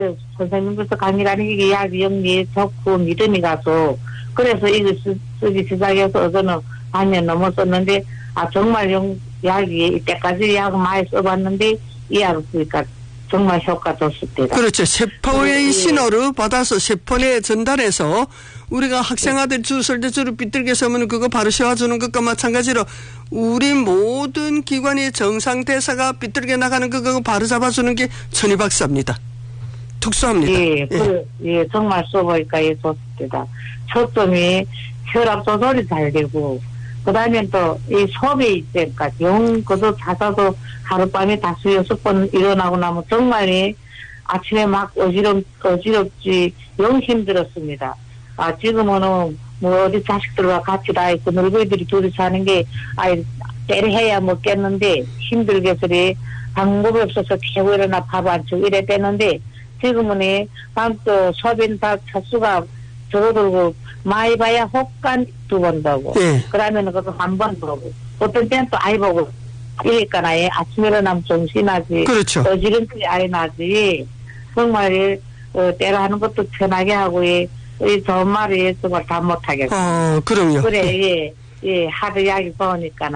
선생님께서 강의라는 게 약 영리 좋고 믿음이 가서 그래서 이거 쓰기 시작해서 어제는 반년 넘었었는데 정말 약이 이때까지 약 많이 써봤는데 이 약을 쓰니까 정말 효과 좋습니다. 그렇죠. 세포의 신호를 받아서 세포 내에 전달해서 우리가 학생아들 줄 설 때 줄을 삐뚤게 서면 그거 바로 씌워주는 것과 마찬가지로 우리 모든 기관의 정상대사가 삐뚤게 나가는 그거 바로 잡아주는 게 천이박사입니다. 특수합니다. 예, 정말 써보니까 예, 좋습니다. 초점이 혈압 조절이 잘 되고 그 다음에 또 이 소비 이때까지 그도 자서도 하룻밤에 다수 6번 일어나고 나면 정말 아침에 막 어지럽지 영 힘들었습니다. 지금은 뭐 어디 자식들과 같이 다 있고 늙은이들이 둘이 사는 게 때려해야 먹겠는데 힘들게 소리 방법이 없어서 깨고 일어나 밥 안 주고 이랬대는데 지금은 밤또 소변 다 차수가 줄어들고 많이 봐야 혹간 2번 보고 그러면 그것도 한 번 보고 어떤 때는 또 아이 보고 이러니까 아침에 일어나면 정신나지 그렇죠. 어지럼증이 아예 나지 정말 때로 하는 것도 편하게 하고 이 좋은 말이 정말 다 못하겠어. 그럼요. 그래 예 하도 약이 좋으니까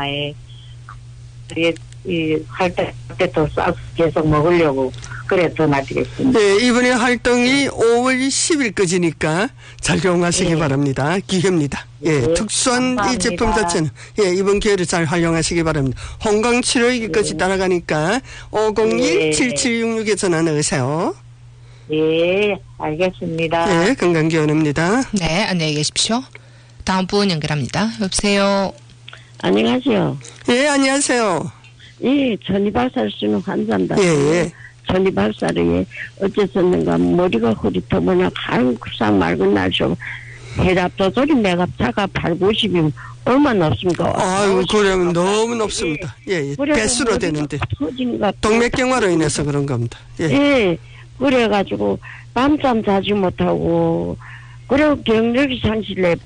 할 때 더 싸서 계속 먹으려고 그래 전화드리겠습니다. 네, 이번에 활동이 5월 10일까지니까 잘 이용하시기 바랍니다. 기회입니다. 특수한 감사합니다. 이 제품 자체는 이번 기회를 잘 활용하시기 바랍니다. 건강치료기까지 따라가니까 501-7766에 전화 넣으세요. 예, 알겠습니다. 네, 건강기원입니다. 네, 안녕히 계십시오. 다음 분 연결합니다. 여보세요. 안녕하세요. 예, 안녕하세요. 예, 전이박살 쓰는 환자입니다. 예. 전이박살이 어째서는가 머리가 흐릿하거나 가는 상 맑은 날쇼 혈압 조절이 내가 차가 8, 90이면 얼마나 높습니까? 아유, 그러면 너무 높습니다. 배수로 되는데. 동맥경화로 인해서 그런 겁니다. 예, 그래가지고 밤잠 자지 못하고 그리고 경력이 상실해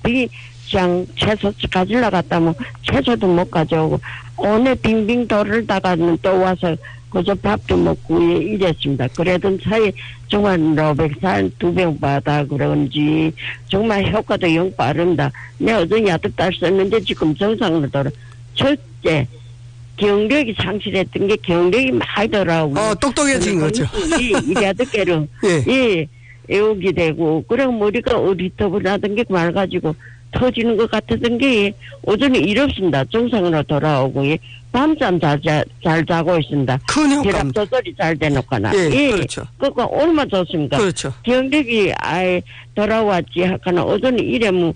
채소 가지러 갔다면 채소도 못 가져오고 오늘 빙빙 돌다가는 또 와서 그저 밥도 먹고 이랬습니다. 그러던 사이 정말 노백산 2병 받아 그런지 정말 효과도 영 빠릅니다. 내가 어제 야득달 썼는데 지금 정상으로 돌아. 첫째 경력이 상실했던 게 경력이 많이 돌아오고 똑똑해진 거죠. 이 야득계로 애우게 되고 그리고 머리가 어리터불하던 게 맑아지고 터지는 것 같았던 게 오전에 이렇습니다. 정상으로 돌아오고 밤잠 잘 자고 있습니다. 큰 효과. 혈압 조절이 잘 되놓거나. 그렇죠. 그거 얼마나 좋습니까? 그렇죠. 경력이 아예 돌아왔지 하거나 오전에 이래면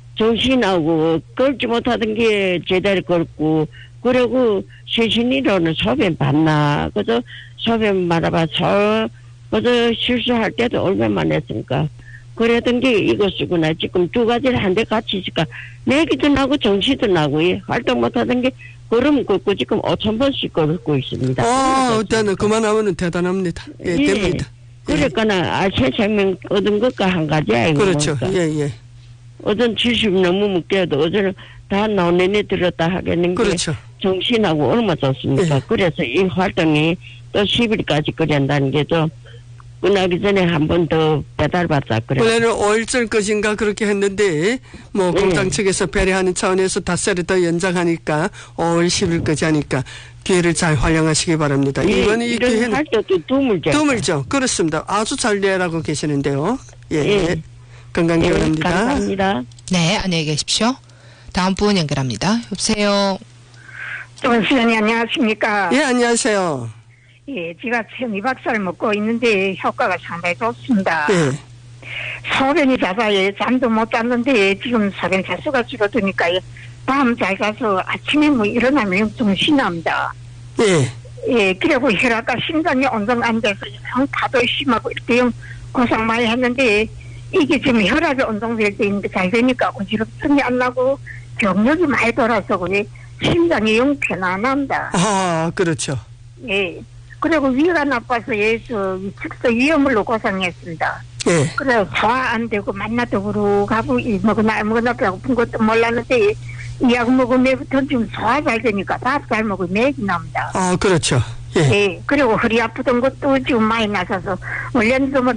정신하고 걸지 못하던 게 제대로 걸고 그리고 시신이로는 소변 봤나 그저 소변 말아봐서 그저 실수할 때도 얼마만 했습니까? 그랬던 게 이것이구나. 지금 두 가지를 한데 같이 있으니까 내기도 나고 정신도 나고 활동 못하던 게 걸음 걷고 지금 5,000번씩 걸고 있습니다. 일단은 그만하면 대단합니다. 됩니다. 그러니까 새 생명 얻은 것과 한 가지 아니고. 그렇죠. 어전 70 너무 묵게도 어제는 다 나오내내 들었다 하겠는 게 그렇죠. 정신하고 얼마나 좋습니까? 그래서 이 활동이 또 10일까지 그런다는 게죠. 끝나기 전에 한 번 더 배달받자 그래. 원래는 5일절 것인가 그렇게 했는데 공장 측에서 배려하는 차원에서 닷새를 더 연장하니까 5월 10일까지 하니까 기회를 잘 활용하시기 바랍니다. 이번 이 기회는 할 때도 드물죠. 그렇습니다. 아주 잘 내라고 계시는데요. 건강기원입니다. 감사합니다. 네, 안녕히 계십시오. 다음 분 연결합니다. 여보세요. 선생님 안녕하십니까? 예, 안녕하세요. 예, 제가 천이박살 먹고 있는데 효과가 상당히 좋습니다. 소변이 잦아요. 잠도 못 잤는데 지금 소변 자수가 줄어드니까 밤 잘 자서 아침에 일어나면 정신납니다. 그리고 혈압과 심장이 온동 안 돼서 가도 심하고 이렇게 고생 많이 했는데 이게 지금 혈압이 온동될 때 있는데 잘 되니까 어지럽증이 안 나고 경력이 많이 돌아서 그래 심장이 영 편안합니다. 그렇죠. 그리고 위가 나빠서 측서 위험으로 고생했습니다. 그래서 소화 안 되고 만나도 부르가고 먹으나 배고픈 것도 몰랐는데 이 약 먹으면부터 지금 소화 잘 되니까 밥 잘 먹으면 맥이 납니다. 그렇죠. 예. 예. 그리고 허리 아프던 것도 지금 많이 나서서 원래도 뭐